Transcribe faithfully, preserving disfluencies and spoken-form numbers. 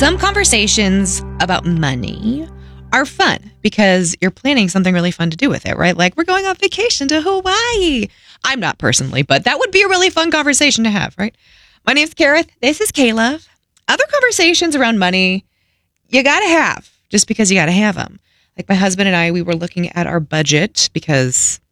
Some conversations about money are fun because you're planning something really fun to do with it, right? Like we're going on vacation to Hawaii. I'm not personally, but that would be a really fun conversation to have, right? My name's Kareth. This is Caleb. Other conversations around money, you got to have just because you got to have them. Like my husband and I, we were looking at our budget because